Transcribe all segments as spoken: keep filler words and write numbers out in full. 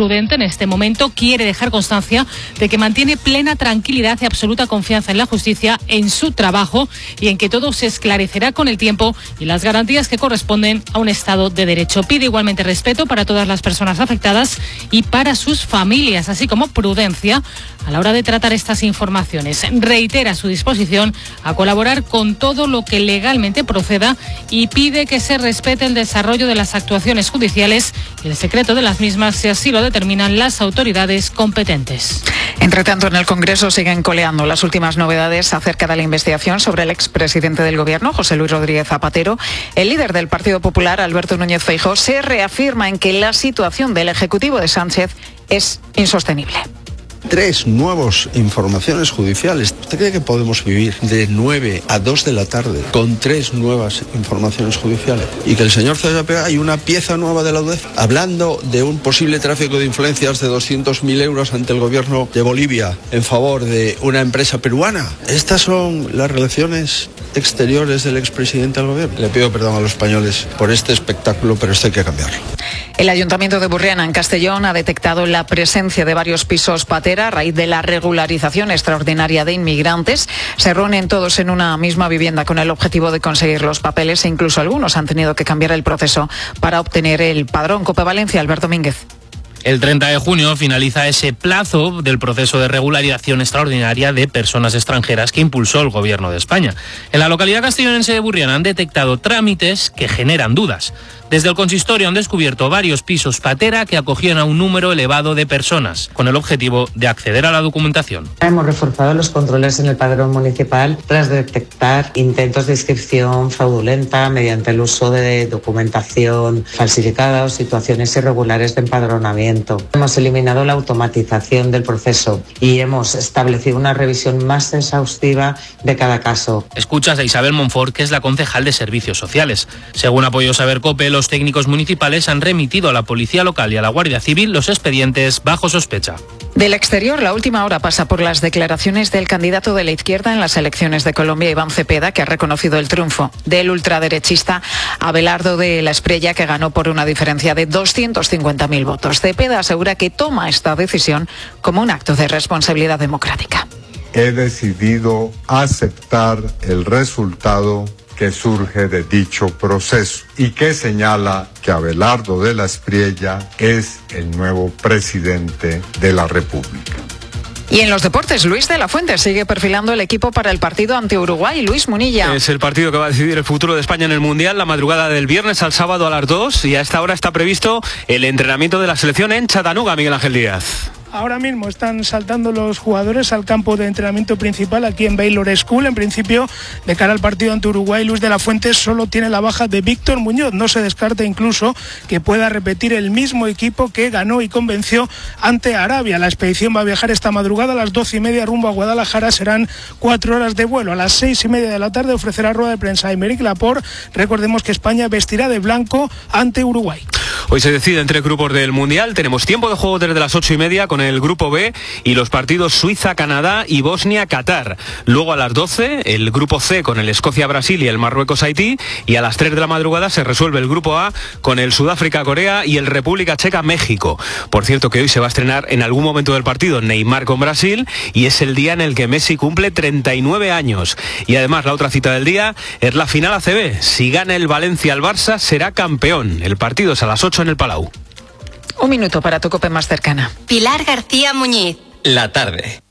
prudente en este momento. Quiere dejar constancia de que mantiene plena tranquilidad y absoluta confianza en la justicia, en su trabajo y en que todo se esclarecerá con el tiempo y las garantías que corresponden a un Estado de Derecho. Pide igualmente respeto para todas las personas afectadas y para sus familias, así como prudencia a la hora de tratar estas informaciones. Reitera su disposición a colaborar con todo lo que legalmente proceda y pide que se respete el desarrollo de las actuaciones judiciales y el secreto de las mismas si así lo determinan las autoridades competentes. Entre tanto, en el Congreso siguen coleando las últimas novedades acerca de la investigación sobre el expresidente del Gobierno, José Luis Rodríguez Zapatero. El líder del Partido Popular, Alberto Núñez Feijóo, se reafirma en que la situación del Ejecutivo de Sánchez es insostenible. Tres nuevas informaciones judiciales. ¿Usted cree que podemos vivir de nueve a dos de la tarde con tres nuevas informaciones judiciales? Y que el señor César Pega hay una pieza nueva de la U D E F hablando de un posible tráfico de influencias de doscientos mil euros ante el gobierno de Bolivia en favor de una empresa peruana. Estas son las relaciones exteriores del expresidente al gobierno. Le pido perdón a los españoles por este espectáculo, pero esto hay que cambiarlo. El Ayuntamiento de Burriana, en Castellón, ha detectado la presencia de varios pisos patera a raíz de la regularización extraordinaria de inmigrantes. Se reúnen todos en una misma vivienda con el objetivo de conseguir los papeles e incluso algunos han tenido que cambiar el proceso para obtener el padrón. Cope Valencia, Alberto Mínguez. El treinta de junio finaliza ese plazo del proceso de regularización extraordinaria de personas extranjeras que impulsó el Gobierno de España. En la localidad castellonense de Burriana han detectado trámites que generan dudas. Desde el consistorio han descubierto varios pisos patera que acogían a un número elevado de personas, con el objetivo de acceder a la documentación. Hemos reforzado los controles en el padrón municipal tras detectar intentos de inscripción fraudulenta mediante el uso de documentación falsificada o situaciones irregulares de empadronamiento. Hemos eliminado la automatización del proceso y hemos establecido una revisión más exhaustiva de cada caso. Escuchas a Isabel Monfort, que es la concejal de Servicios Sociales. Según apoyó Saber Cope, los técnicos municipales han remitido a la Policía Local y a la Guardia Civil los expedientes bajo sospecha. Del exterior, la última hora pasa por las declaraciones del candidato de la izquierda en las elecciones de Colombia, Iván Cepeda, que ha reconocido el triunfo del ultraderechista Abelardo de la Espriella, que ganó por una diferencia de doscientos cincuenta mil votos. Cepeda asegura que toma esta decisión como un acto de responsabilidad democrática. He decidido aceptar el resultado que surge de dicho proceso y que señala que Abelardo de la Espriella es el nuevo presidente de la República. Y en los deportes, Luis de la Fuente sigue perfilando el equipo para el partido ante Uruguay. Luis Munilla. Es el partido que va a decidir el futuro de España en el Mundial, la madrugada del viernes al sábado a las dos, y a esta hora está previsto el entrenamiento de la selección en Chattanooga, Miguel Ángel Díaz. Ahora mismo están saltando los jugadores al campo de entrenamiento principal aquí en Baylor School. En principio, de cara al partido ante Uruguay, Luis de la Fuente solo tiene la baja de Víctor Muñoz. No se descarta incluso que pueda repetir el mismo equipo que ganó y convenció ante Arabia. La expedición va a viajar esta madrugada a las doce y media rumbo a Guadalajara. Serán cuatro horas de vuelo. A las seis y media de la tarde ofrecerá rueda de prensa a Aymeric Laporte. Recordemos que España vestirá de blanco ante Uruguay. Hoy se decide entre grupos del Mundial. Tenemos tiempo de juego desde las ocho y media con el grupo B y los partidos Suiza-Canadá y Bosnia-Qatar. Luego a las doce el grupo C con el Escocia-Brasil y el Marruecos-Haití, y a las tres de la madrugada se resuelve el grupo A con el Sudáfrica-Corea y el República Checa-México. Por cierto, que hoy se va a estrenar en algún momento del partido Neymar con Brasil y es el día en el que Messi cumple treinta y nueve años. Y además la otra cita del día es la final A C B. Si gana el Valencia al Barça será campeón. El partido es a las ocho en el Palau. Un minuto para tu Cope más cercana. Pilar García Muñiz. La tarde.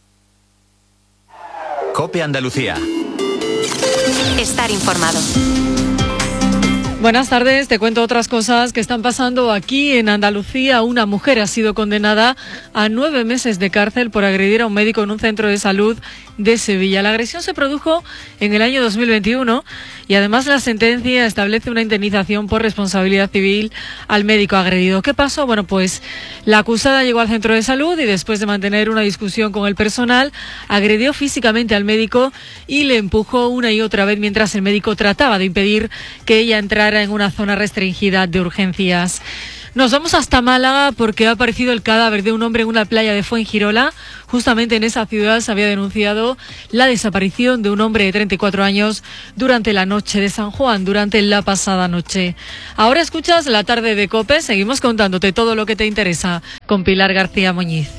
Cope Andalucía. Estar informado. Buenas tardes, te cuento otras cosas que están pasando aquí en Andalucía. Una mujer ha sido condenada a nueve meses de cárcel por agredir a un médico en un centro de salud de Sevilla. La agresión se produjo en el año dos mil veintiuno y además la sentencia establece una indemnización por responsabilidad civil al médico agredido. ¿Qué pasó? Bueno, pues la acusada llegó al centro de salud y después de mantener una discusión con el personal, agredió físicamente al médico y le empujó una y otra vez mientras el médico trataba de impedir que ella entrara en una zona restringida de urgencias. Nos vamos hasta Málaga porque ha aparecido el cadáver de un hombre en una playa de Fuengirola. Justamente en esa ciudad se había denunciado la desaparición de un hombre de treinta y cuatro años durante la noche de San Juan, durante la pasada noche. Ahora escuchas La Tarde de COPE, seguimos contándote todo lo que te interesa con Pilar García Muñiz.